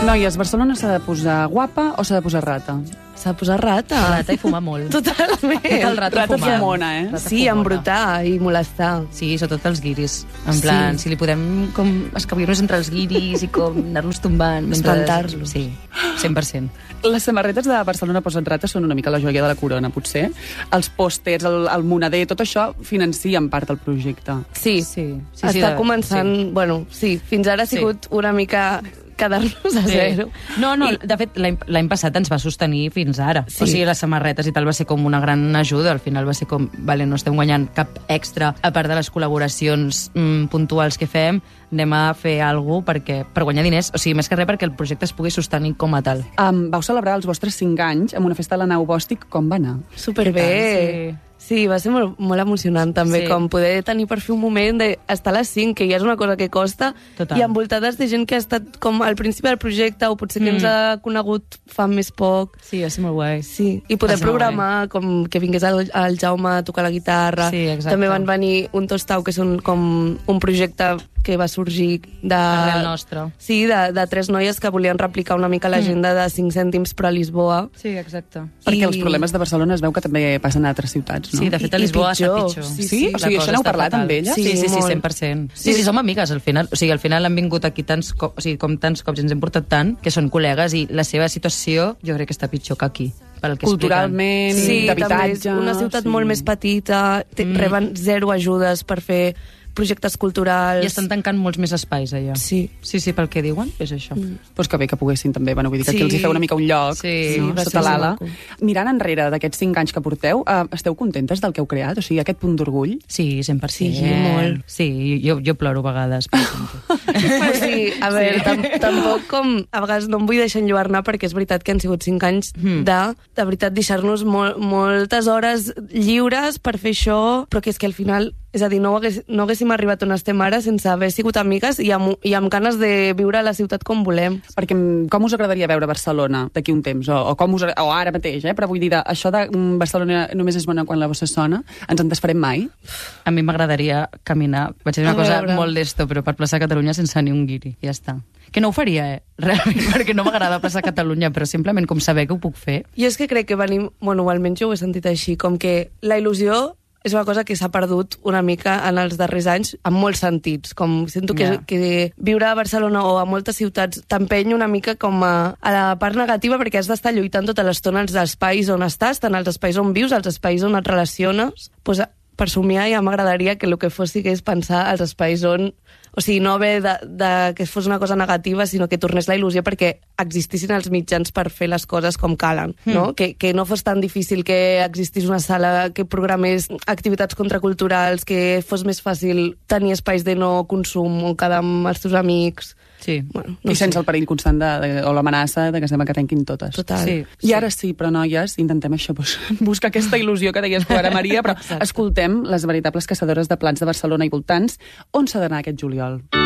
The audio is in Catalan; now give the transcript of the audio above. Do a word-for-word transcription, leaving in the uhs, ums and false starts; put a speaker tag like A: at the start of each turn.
A: Noies, Barcelona s'ha de posar guapa o s'ha de posar rata?
B: S'ha de posar rata.
C: Rata i fumar molt.
B: Totalment.
C: Tot el rato
A: Rata
C: fumant.
A: fumona, eh?
C: Rata
B: Sí,
C: fumona.
B: embrutar i molestar.
C: Sí, sobretot els guiris. En plan,
B: Sí.
C: si li podem com escabir-nos entre els guiris i com anar-los tombant. mentre-
B: Espantar-los.
C: Sí, cent per cent.
A: Les samarretes de Barcelona posen rata són una mica la joia de la corona, potser. Els pòsters, el, el moneder, tot això financia en part el projecte.
B: Sí,
C: Sí, sí,
B: està
C: sí, de-
B: començant...
C: sí.
B: Bueno, sí, fins ara ha
C: Sí.
B: sigut una mica quedar-nos a zero.
C: No, no,
B: I-
C: de fet, l'any l'any passat ens va sostenir fins ara.
B: Sí.
C: O sigui, les samarretes i tal va ser com una gran ajuda. Al final va ser com, vale, no estem guanyant cap extra, a part de les col·laboracions mm, puntuals que fem, anem a fer alguna cosa perquè, per guanyar diners, o sigui, més que res perquè el projecte es pugui sostenir com a tal.
A: Um, vau celebrar els vostres cinc anys amb una festa a la nau Bòstic. Com va anar?
B: Superbé. Sí, va ser molt, molt emocionant també,
C: Sí.
B: com poder tenir per fi un moment d'estar a les cinc, que ja és una cosa que costa,
C: Total.
B: i envoltades de gent que ha estat com al principi del projecte o potser que
C: Mm.
B: ens ha conegut fa més poc.
C: Sí, va ser molt guai.
B: Sí, i poder
C: Va ser molt
B: programar com que vingués el, el Jaume a tocar la guitarra.
C: Sí, exacte.
B: També van venir un Tostau, que són com un projecte que va sorgir de...
C: Arrel nostre.
B: Sí, de, de tres noies que volien replicar una mica l'agenda de cinc cèntims però a Lisboa.
C: Sí, exacte.
A: Perquè
B: I-
A: els problemes de Barcelona es veu que també passen a altres ciutats, no?
C: Sí, de fet, a
B: I- i
C: Lisboa està
B: pitjor.
C: pitjor.
B: Sí,
A: sí. O sigui,
C: La
A: això
C: cosa
A: n'heu
C: està
A: parlat
C: fatal.
A: amb elles?
C: Sí, sí, sí,
B: molt.
C: cent per cent. Sí, sí, som amigues, al final. O sigui, al final han vingut aquí tants cops, o sigui, com tants cops, ens hem portat tant, que són col·legues, i la seva situació jo crec que està pitjor que aquí, pel que
A: Culturalment,
B: Sí, també
A: d'habitatge...
B: és una ciutat
A: sí.
B: molt més petita, mm.
C: Mm.
B: reben zero ajudes per fer projectes culturals.
C: I estan tancant molts més espais, allà.
B: Sí.
C: Sí, sí, pel que diuen, és això. Mm.
A: Pues que bé que poguessin també, bueno, vull dir que
B: Sí.
A: aquí els hi feu una mica un lloc,
C: Sí,
A: no?
B: va
A: Sota
B: ser
A: l'ala.
B: maco.
A: Mirant enrere d'aquests cinc anys que porteu, uh, esteu contentes del que heu creat? O sigui, aquest punt d'orgull?
C: Sí, cent per cent.
B: Sí, molt.
C: Sí, jo, jo ploro a vegades. Per exemple.
B: Sí, a veure,
C: Sí.
B: tam tampoc com... A vegades no em vull deixar enlluernar perquè és veritat que han sigut cinc anys
C: Mm.
B: de, de veritat, deixar-nos mol moltes hores lliures per fer això, però que és que al final, és a dir, no, hagués, no haguéssim arribat on estem ara sense haver sigut amigues i amb, i amb ganes de viure a la ciutat com volem.
A: Perquè mm, com us agradaria veure Barcelona d'aquí un temps? O, o, com us, o ara mateix, eh? Però vull dir, de, això de mm, Barcelona només és bona quan la bossa sona, ens en desfarem mai?
C: A mi m'agradaria caminar, vaig dir una
B: A
C: cosa
B: veure.
C: molt d'esto, però per plaça Catalunya sense ni un guiri, ja està. Que no ho faria, eh? Realment, perquè no m'agrada plaça Catalunya, però simplement com saber que ho puc fer.
B: I és que crec que venim, bueno, almenys jo ho he sentit així, com que la il·lusió és una cosa que s'ha perdut una mica en els darrers anys, en molts sentits. Com sento que,
C: Ja.
B: que viure a Barcelona o a moltes ciutats t'empeny una mica com a, a la part negativa perquè has d'estar lluitant tota l'estona als espais on estàs, tant als espais on vius, als espais on et relaciones. Pues, per somiar ja m'agradaria que el que fos sigués pensar als espais on... O sigui, no haver de, de que fos una cosa negativa, sinó que tornés la il·lusió perquè existissin els mitjans per fer les coses com calen, no?
C: Mm.
B: Que, que no fos tan difícil que existís una sala que programés activitats contraculturals, que fos més fàcil tenir espais de no consum on quedar amb els teus amics.
C: Sí.
B: Bueno,
A: No I sense el perill constant de, de, o l'amenaça de que sembla que tanquin totes.
B: Total.
C: Sí.
A: I ara sí, però noies, intentem això, doncs, buscar aquesta il·lusió que deies tu ara, Maria, però escoltem les veritables caçadores de plans de Barcelona i voltants. On s'ha d'anar aquest juliol?